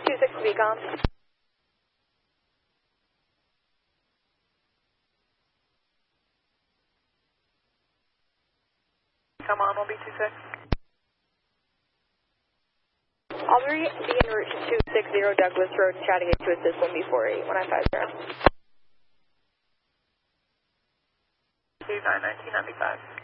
26 VCOM. Come on, we'll be 26. I'll be en route to 260 Douglas Road and try to get to assist 1B48 1950. 29 1995.